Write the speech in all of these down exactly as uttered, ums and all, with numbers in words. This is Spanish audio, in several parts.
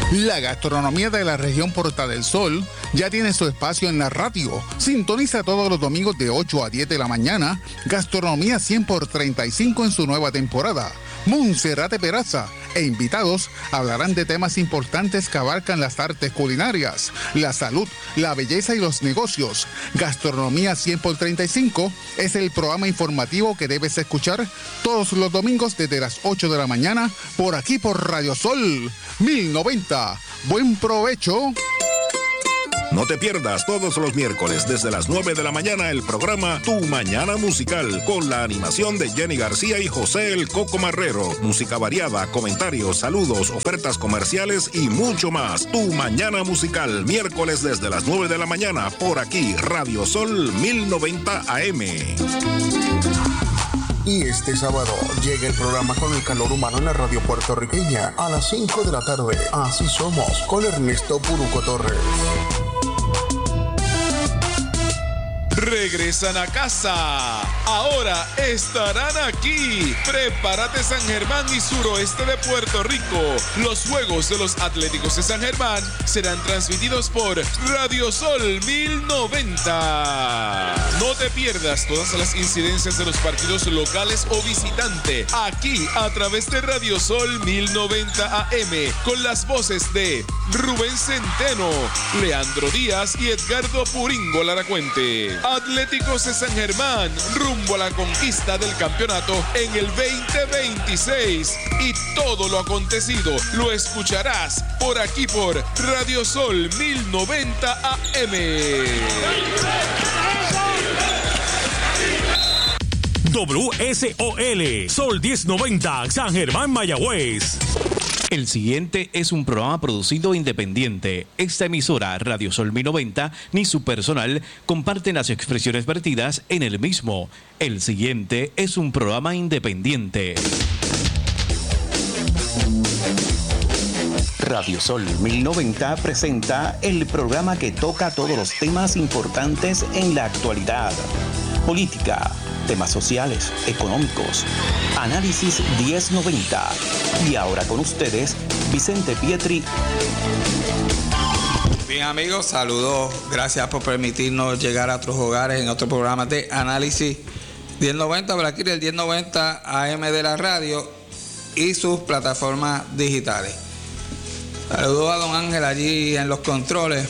La gastronomía de la región Puerta del Sol ya tiene su espacio en la radio. Sintoniza todos los domingos de ocho a diez de la mañana. Gastronomía cien por treinta y cinco en su nueva temporada. Monserrate Peraza e invitados hablarán de temas importantes que abarcan las artes culinarias, la salud, la belleza y los negocios. Gastronomía cien por treinta y cinco es el programa informativo que debes escuchar todos los domingos desde las ocho de la mañana por aquí por Radio Sol mil noventa. Buen provecho. No te pierdas todos los miércoles desde las nueve de la mañana el programa Tu Mañana Musical con la animación de Jenny García y José el Coco Marrero. Música variada, comentarios, saludos, ofertas comerciales y mucho más. Tu Mañana Musical, miércoles desde las nueve de la mañana por aquí, Radio Sol mil noventa A M. Y este sábado llega el programa con el calor humano en la radio puertorriqueña a las cinco de la tarde. Así somos con Ernesto Puruco Torres. Regresan a casa. Ahora estarán aquí. Prepárate San Germán y suroeste de Puerto Rico. Los Juegos de los Atléticos de San Germán serán transmitidos por Radio Sol mil noventa. No te pierdas todas las incidencias de los partidos locales o visitante aquí a través de Radio Sol mil noventa A M con las voces de Rubén Centeno, Leandro Díaz y Edgardo Puringo Laracuente. Atléticos de San Germán, rumbo a la conquista del campeonato en el veinte veintiséis. Y todo lo acontecido lo escucharás por aquí por Radio Sol mil noventa A M. W S O L, Sol diez noventa, San Germán, Mayagüez. El siguiente es un programa producido independiente. Esta emisora, Radio Sol mil noventa, ni su personal comparten las expresiones vertidas en el mismo. El siguiente es un programa independiente. Radio Sol mil noventa presenta el programa que toca todos los temas importantes en la actualidad. Política, temas sociales, económicos. Análisis diez noventa. Y ahora con ustedes, Vicente Pietri. Bien, amigos, saludos. Gracias por permitirnos llegar a otros hogares en otro programa de Análisis diez noventa, por aquí del diez noventa A M de la radio y sus plataformas digitales. Saludos a don Ángel allí en los controles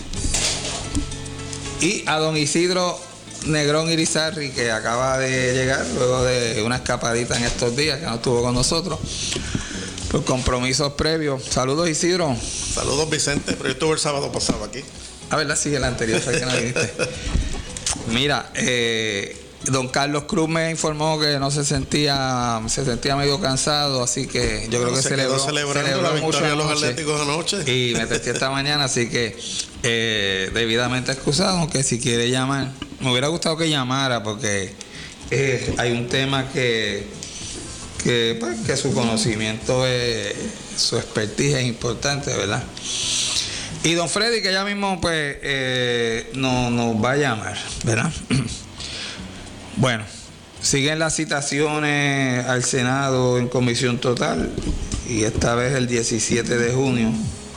y a don Isidro Negrón Irizarry, que acaba de llegar luego de una escapadita en estos días que no estuvo con nosotros por compromisos previos. Saludos, Isidro. Saludos, Vicente, pero yo estuve el sábado pasado aquí. A ver, sí, el anterior fue que no viniste. Mira, eh, don Carlos Cruz me informó que no se sentía se sentía medio cansado, así que yo creo que se celebró, quedó celebrando celebró la victoria de los anoche, Atléticos anoche. Y me testé esta mañana, así que eh, debidamente excusado, aunque si quiere llamar, me hubiera gustado que llamara porque eh, hay un tema que que, pues, que su conocimiento es, su expertise es importante, ¿verdad? Y don Freddy, que ya mismo pues eh, no, nos va a llamar, ¿verdad? Bueno, siguen las citaciones al Senado en comisión total y esta vez el diecisiete de junio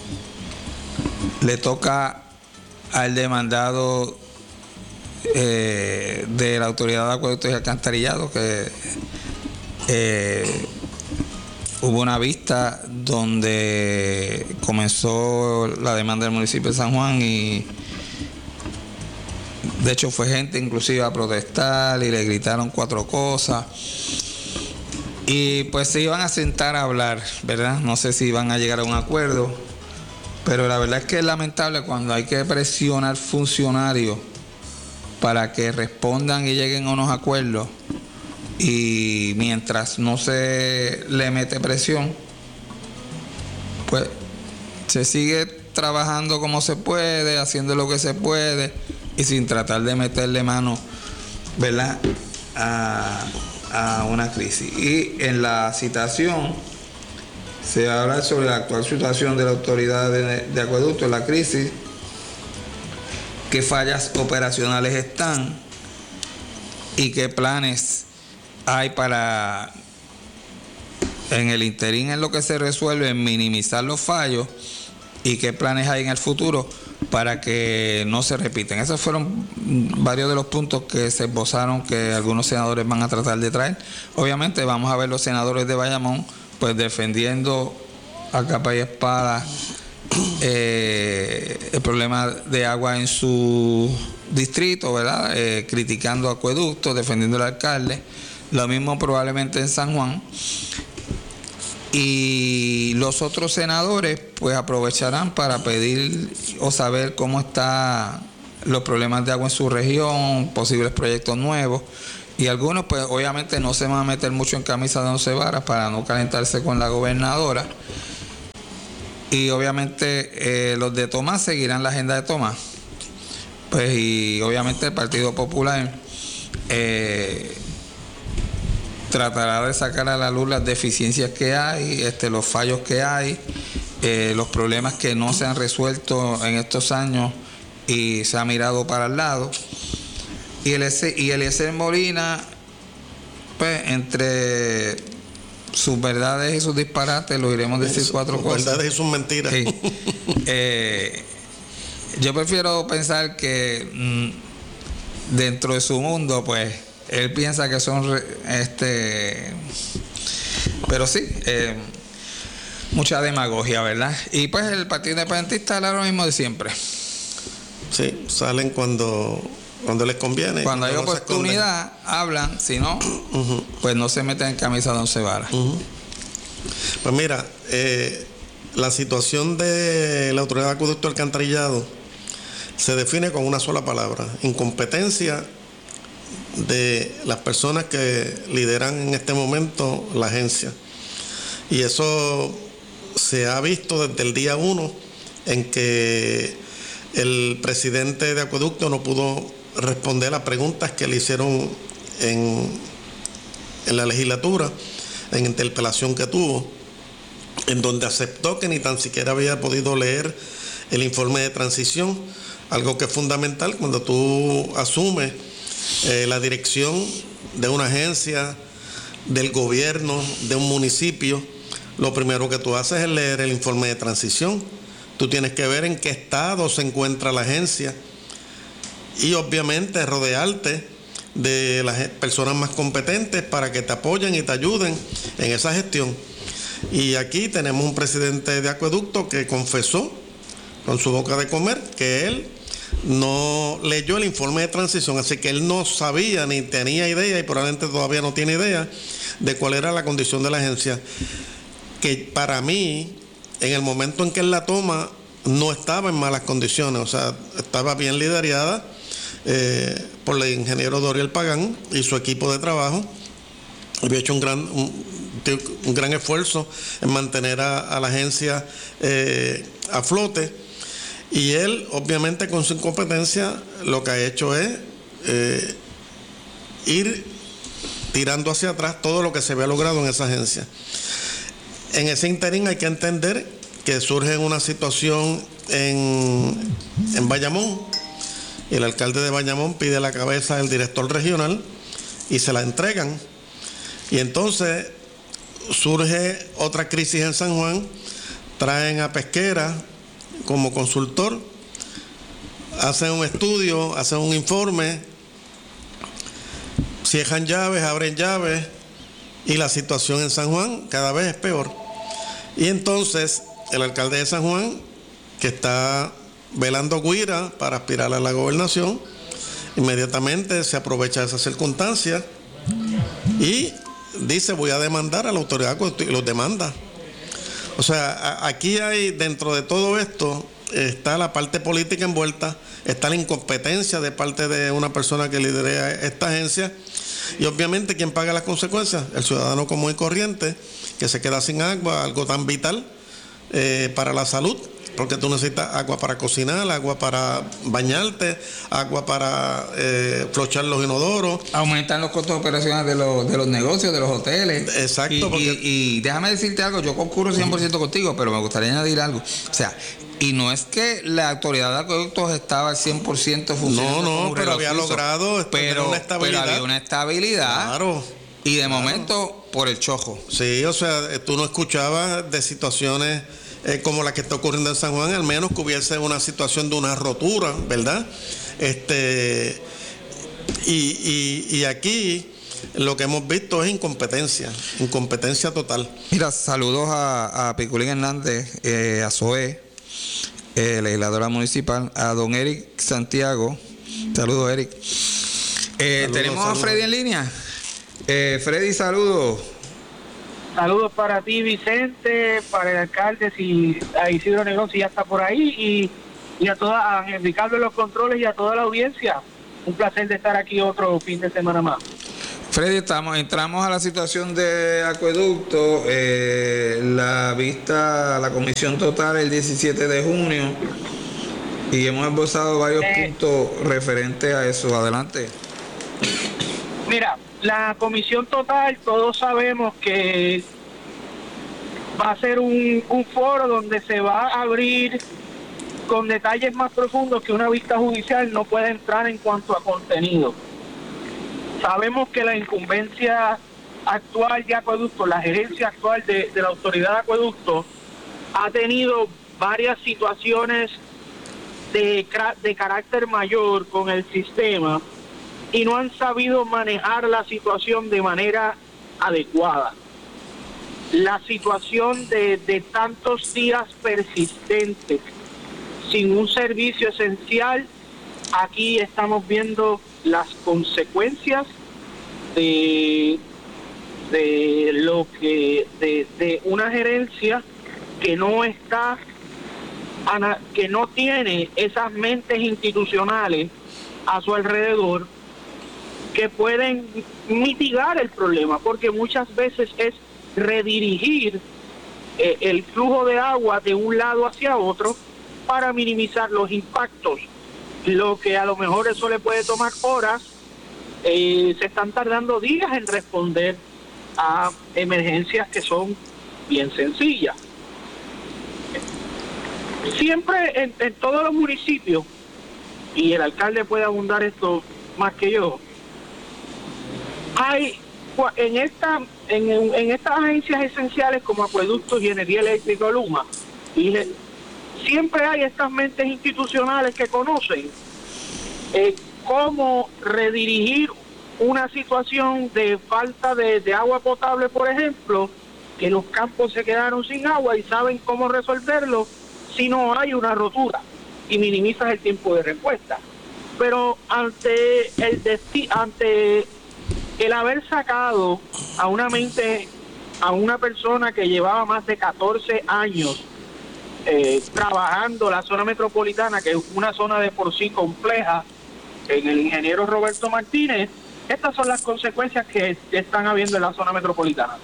le toca al demandado eh, de la Autoridad de Acueductos y Alcantarillados que eh, hubo una vista donde comenzó la demanda del municipio de San Juan y de hecho fue gente inclusive a protestar y le gritaron cuatro cosas y pues se iban a sentar a hablar, ¿verdad? No sé si iban a llegar a un acuerdo, pero la verdad es que es lamentable cuando hay que presionar funcionarios para que respondan y lleguen a unos acuerdos y mientras no se le mete presión, pues se sigue trabajando como se puede, haciendo lo que se puede y sin tratar de meterle mano, ¿verdad?, a, a una crisis. Y en la citación se habla sobre la actual situación de la autoridad de, de acueducto, la crisis, qué fallas operacionales están y qué planes hay para, en el interín en lo que se resuelve, minimizar los fallos y qué planes hay en el futuro para que no se repiten. Esos fueron varios de los puntos que se esbozaron que algunos senadores van a tratar de traer. Obviamente vamos a ver los senadores de Bayamón pues defendiendo a capa y espada eh, el problema de agua en su distrito, ¿verdad? Eh, criticando acueductos, defendiendo al alcalde. Lo mismo probablemente en San Juan. Y los otros senadores pues aprovecharán para pedir o saber cómo están los problemas de agua en su región, posibles proyectos nuevos. Y algunos pues obviamente no se van a meter mucho en camisa de once varas para no calentarse con la gobernadora. Y obviamente eh, los de Tomás seguirán la agenda de Tomás. Pues y obviamente el Partido Popular eh, tratará de sacar a la luz las deficiencias que hay, este, los fallos que hay, eh, los problemas que no se han resuelto en estos años y se ha mirado para el lado. Y el y Eliezer Molina, pues entre sus verdades y sus disparates, lo iremos a decir cuatro sus cosas. Verdades y sus mentiras. Sí. eh, yo prefiero pensar que mmm, dentro de su mundo, pues, él piensa que son este pero sí eh, mucha demagogia, ¿verdad? Y pues el Partido Independentista hará lo mismo de siempre. Sí, salen cuando cuando les conviene, cuando, cuando hay no oportunidad hablan, si no uh-huh. pues no se meten en camisa de once varas. Uh-huh. Pues mira, eh, la situación de la Autoridad de Acueducto y Alcantarillado se define con una sola palabra: incompetencia de las personas que lideran en este momento la agencia. Y eso se ha visto desde el día uno en que el presidente de Acueducto no pudo responder a preguntas que le hicieron en, en la legislatura, en interpelación que tuvo, en donde aceptó que ni tan siquiera había podido leer el informe de transición, algo que es fundamental cuando tú asumes Eh, la dirección de una agencia, del gobierno, de un municipio. Lo primero que tú haces es leer el informe de transición. Tú tienes que ver en qué estado se encuentra la agencia y obviamente rodearte de las personas más competentes para que te apoyen y te ayuden en esa gestión. Y aquí tenemos un presidente de Acueducto que confesó con su boca de comer que él no leyó el informe de transición, así que él no sabía ni tenía idea, y probablemente todavía no tiene idea de cuál era la condición de la agencia, que para mí en el momento en que él la toma no estaba en malas condiciones, o sea, estaba bien liderada eh, por el ingeniero Doriel Pagán y su equipo de trabajo. Había hecho un gran un, un gran esfuerzo en mantener a, a la agencia eh, a flote. Y él, obviamente, con su incompetencia, lo que ha hecho es eh, ir tirando hacia atrás todo lo que se había logrado en esa agencia. En ese interín hay que entender que surge una situación en, en Bayamón, y el alcalde de Bayamón pide la cabeza del director regional y se la entregan. Y entonces surge otra crisis en San Juan, traen a Pesquera como consultor, hacen un estudio, hacen un informe, cierran llaves, abren llaves, y la situación en San Juan cada vez es peor. Y entonces el alcalde de San Juan, que está velando guira para aspirar a la gobernación, inmediatamente se aprovecha de esa circunstancia y dice: voy a demandar a la autoridad, y los demanda. O sea, aquí hay, dentro de todo esto, está la parte política envuelta, está la incompetencia de parte de una persona que lidera esta agencia, y obviamente quien paga las consecuencias, el ciudadano común y corriente, que se queda sin agua, algo tan vital eh, para la salud, porque tú necesitas agua para cocinar, agua para bañarte, agua para eh, flochar los inodoros. Aumentan los costos de operaciones de los, de los negocios, de los hoteles. Exacto. Y, porque... y, y déjame decirte algo, yo concurro cien por ciento contigo, pero me gustaría añadir algo. O sea, y no es que la autoridad de acueductos estaba al cien por ciento funcionando. No, no, pero había logrado pero, una estabilidad. Pero había una estabilidad. Claro. Y de claro. momento, por el chojo. Sí, o sea, tú no escuchabas de situaciones eh, como la que está ocurriendo en San Juan, al menos que hubiese una situación de una rotura, ¿verdad? Este, y, y, y aquí lo que hemos visto es incompetencia, incompetencia total. Mira, saludos a, a Piculín Hernández, eh, a Zoé, eh, legisladora municipal, a don Eric Santiago. Saludos, Eric. Eh, saludos, tenemos saludos. A Freddy en línea. Eh, Freddy, saludos. Saludos para ti, Vicente, para el alcalde, si a Isidro Negrón, si ya está por ahí, y, y a toda, a Ricardo de los controles y a toda la audiencia. Un placer de estar aquí otro fin de semana más. Freddy, estamos, entramos a la situación de acueducto, eh, la vista, la comisión total el diecisiete de junio, y hemos esbozado varios eh, puntos referentes a eso. Adelante. Mira, la comisión total, todos sabemos que va a ser un, un foro donde se va a abrir con detalles más profundos que una vista judicial no puede entrar en cuanto a contenido. Sabemos que la incumbencia actual de acueducto, la gerencia actual de, de la autoridad de acueducto, ha tenido varias situaciones de, de carácter mayor con el sistema y no han sabido manejar la situación de manera adecuada. La situación de, de tantos días persistentes sin un servicio esencial, aquí estamos viendo las consecuencias de, de lo que de, de una gerencia que no está que no tiene esas mentes institucionales a su alrededor que pueden mitigar el problema, porque muchas veces es redirigir eh, el flujo de agua de un lado hacia otro para minimizar los impactos. Lo que a lo mejor eso le puede tomar horas, eh, se están tardando días en responder a emergencias que son bien sencillas. Siempre en, en todos los municipios, y el alcalde puede abundar esto más que yo, hay en esta en, en estas agencias esenciales como acueductos y energía eléctrica, Luma, y le, siempre hay estas mentes institucionales que conocen eh, cómo redirigir una situación de falta de, de agua potable, por ejemplo, que los campos se quedaron sin agua, y saben cómo resolverlo si no hay una rotura y minimizas el tiempo de respuesta. Pero ante el desti- ante el haber sacado a una mente, a una persona que llevaba más de catorce años eh, trabajando la zona metropolitana, que es una zona de por sí compleja, en el ingeniero Roberto Martínez, estas son las consecuencias que están habiendo en la zona metropolitana.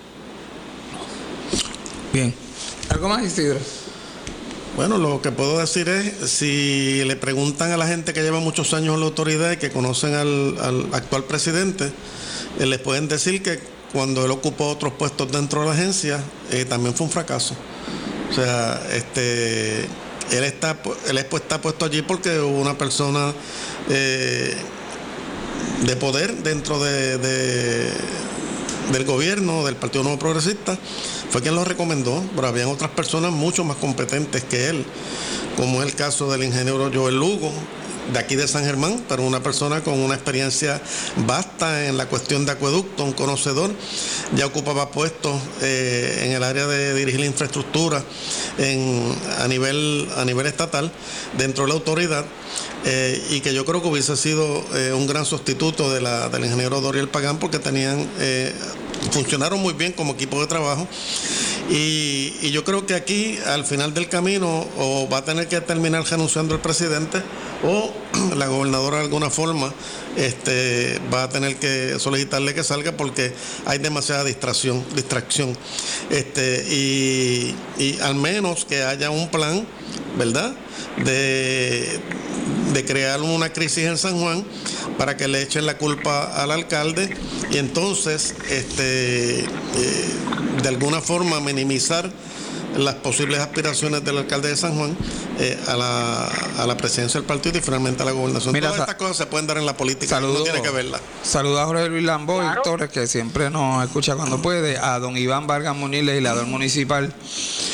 Bien. ¿Algo más, Isidro? Bueno, lo que puedo decir es, si le preguntan a la gente que lleva muchos años en la autoridad y que conocen al, al actual presidente, eh, les pueden decir que cuando él ocupó otros puestos dentro de la agencia, eh, también fue un fracaso. O sea, este, él está, él está puesto allí porque hubo una persona eh, de poder dentro de, de del gobierno, del Partido Nuevo Progresista, fue quien lo recomendó, pero habían otras personas mucho más competentes que él, como es el caso del ingeniero Joel Lugo, de aquí de San Germán, pero una persona con una experiencia vasta en la cuestión de acueducto, un conocedor, ya ocupaba puestos eh, en el área de dirigir la infraestructura en, a nivel a nivel estatal dentro de la autoridad, eh, y que yo creo que hubiese sido eh, un gran sustituto de la, del ingeniero Doriel Pagán, porque tenían eh, funcionaron muy bien como equipo de trabajo. Y, y yo creo que aquí, al final del camino, o va a tener que terminar renunciando el presidente, o la gobernadora de alguna forma este, va a tener que solicitarle que salga, porque hay demasiada distracción, distracción. Este, y, y al menos que haya un plan, ¿verdad?, de, de crear una crisis en San Juan para que le echen la culpa al alcalde, y entonces este, eh, de alguna forma minimizar las posibles aspiraciones del alcalde de San Juan eh, a, la, a la presidencia del partido y finalmente a la gobernación. Mira, Todas estas cosas se pueden dar en la política, saludo, no tiene que verla. Saludos a Jorge Luis Lamboy, claro, Torres, que siempre nos escucha cuando puede, a don Iván Vargas Muniz, legislador municipal.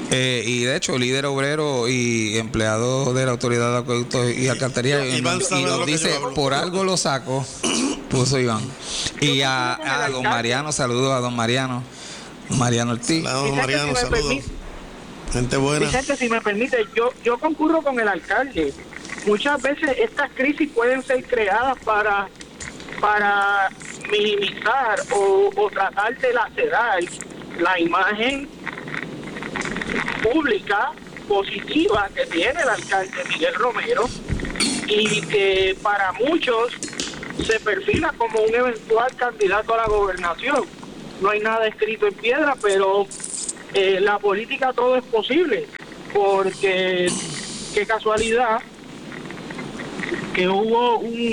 Eh, y de hecho, líder obrero y empleado de la Autoridad de Acueductos y Alcantarillas, y, y nos dice, por algo lo saco, puso Iván. Y a, a don Mariano, saludos a don Mariano, Mariano Ortiz. Hola, don Mariano, si saludos. Gente buena. Vicente, si me permite, yo, yo concurro con el alcalde. Muchas veces estas crisis pueden ser creadas para, para minimizar o, o tratar de lacerar la imagen pública positiva que tiene el alcalde Miguel Romero y que para muchos se perfila como un eventual candidato a la gobernación. No hay nada escrito en piedra, pero eh, la política todo es posible, porque qué casualidad que hubo un